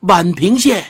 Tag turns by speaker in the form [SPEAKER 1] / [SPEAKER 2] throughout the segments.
[SPEAKER 1] 宛平县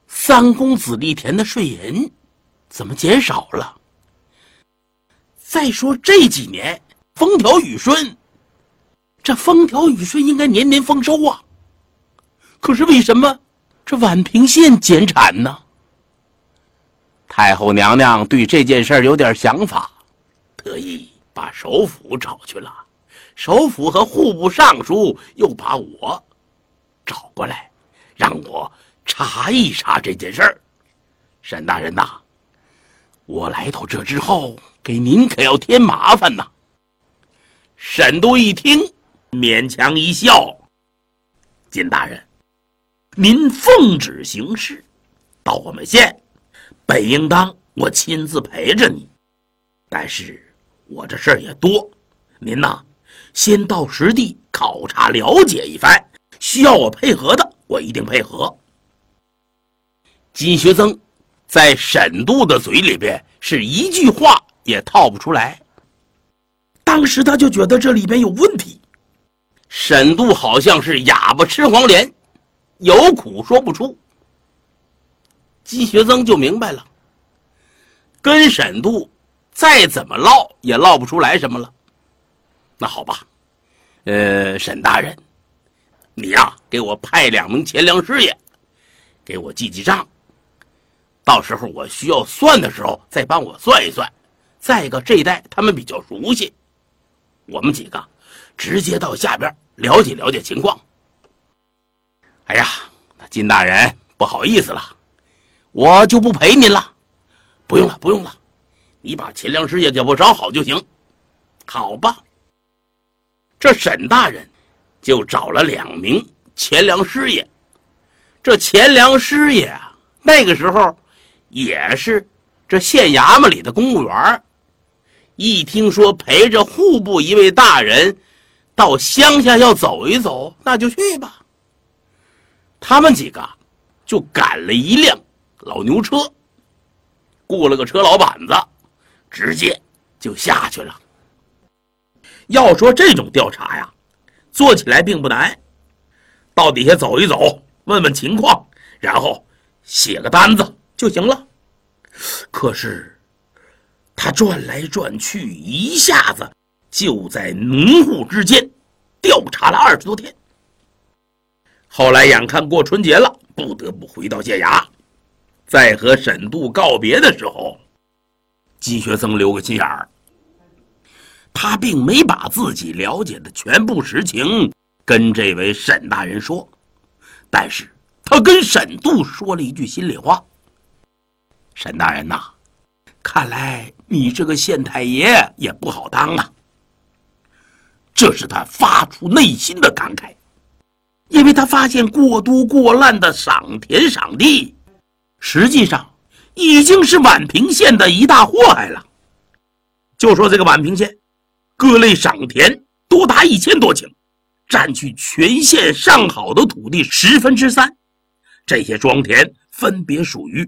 [SPEAKER 1] 3公子力田的税银怎么减少了？再说这几年风调雨顺，这风调雨顺应该年年丰收啊，可是为什么这宛平县减产呢？太后娘娘对这件事有点想法，特意把首辅找去了。首辅和户部尚书又把我找过来，让我查一查这件事儿。沈大人呐，我来到这之后，给您可要添麻烦呐。沈都一听，勉强一笑：金大人，您奉旨行事，到我们县本应当我亲自陪着你，但是我这事儿也多，您呐先到实地考察了解一番，需要我配合的我一定配合。金学曾在沈度的嘴里边是一句话也套不出来，当时他就觉得这里边有问题。沈度好像是哑巴吃黄连，有苦说不出。金学曾就明白了，跟沈度再怎么唠也唠不出来什么了。那好吧，沈大人，你呀给我派2名钱粮师爷，给我记记账，到时候我需要算的时候再帮我算一算。再一个，这一带他们比较熟悉，我们几个直接到下边了解了解情况。哎呀，那金大人不好意思了，我就不陪您了。不用了不用了，你把钱粮师爷给我找好就行。好吧，这沈大人就找了2名钱粮师爷。这钱粮师爷啊，那个时候也是这县衙门里的公务员，一听说陪着户部一位大人到乡下要走一走，那就去吧。他们几个就赶了一辆老牛车，雇了个车老板子，直接就下去了。要说这种调查呀，做起来并不难，到底下走一走，问问情况，然后写个单子就行了。可是他转来转去，一下子就在农户之间调查了20多天。后来眼看过春节了，不得不回到县衙。在和沈度告别的时候，金学曾留个心眼儿，他并没把自己了解的全部实情跟这位沈大人说，但是他跟沈度说了一句心里话：沈大人呐，看来你这个县太爷也不好当啊。这是他发出内心的感慨，因为他发现过多过滥的赏田赏地，实际上已经是宛平县的一大祸害了。就说这个宛平县各类赏田多达1000多顷，占据全县上好的土地3/10。这些庄田分别属于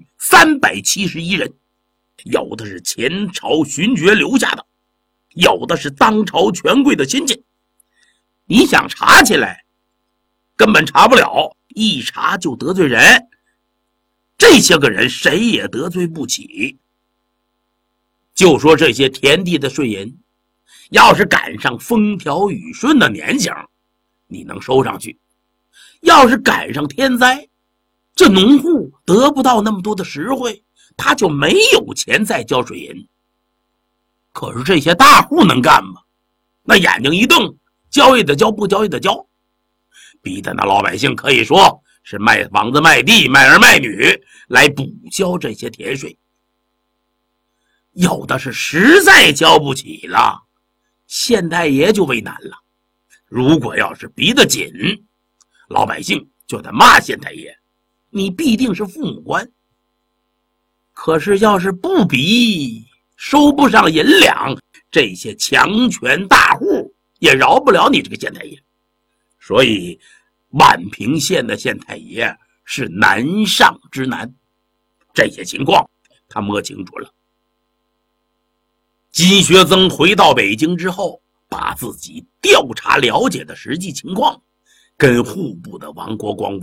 [SPEAKER 1] 371人，有的是前朝勋爵留下的，有的是当朝权贵的亲戚。你想查起来根本查不了，一查就得罪人，这些个人谁也得罪不起。就说这些田地的税银，要是赶上风调雨顺的年景，你能收上去；要是赶上天灾，这农户得不到那么多的实惠，他就没有钱再交税银。可是这些大户能干吗？那眼睛一瞪，交也得交，不交也得交，逼得那老百姓可以说是卖房子卖地卖儿卖女来补交这些田税。有的是实在交不起了，县太爷就为难了。如果要是逼得紧，老百姓就得骂县太爷，你必定是父母官。可是要是不逼，收不上银两，这些强权大户也饶不了你这个县太爷。所以宛平县的县太爷是难上之难。这些情况他摸清楚了。金学曾回到北京之后，把自己调查了解的实际情况跟户部的王国光